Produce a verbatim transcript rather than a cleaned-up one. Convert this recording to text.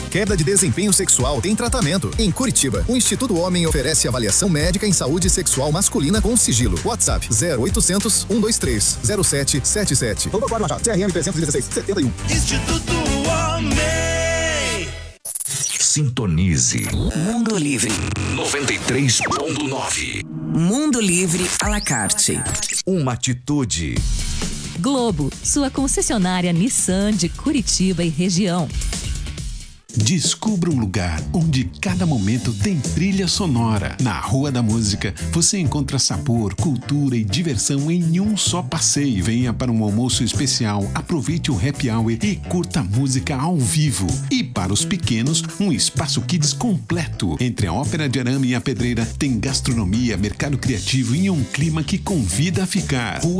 Queda de desempenho sexual tem tratamento. Em Curitiba, o Instituto Homem oferece avaliação médica em saúde sexual masculina com sigilo. WhatsApp zero oitocentos, cento e vinte e três, zero sete sete sete. Doutor Cláudio Machado, C R M trezentos e dezesseis, setenta e um. Instituto Homem. Sintonize Mundo Livre noventa e três ponto nove. Mundo Livre à la carte. Uma atitude. Globo, sua concessionária Nissan de Curitiba e região. Descubra um lugar onde cada momento tem trilha sonora. Na Rua da Música, você encontra sabor, cultura e diversão em um só passeio. Venha para um almoço especial, aproveite o happy hour e curta música ao vivo. E para os pequenos, um espaço kids completo. Entre a Ópera de Arame e a Pedreira, tem gastronomia, mercado criativo e um clima que convida a ficar.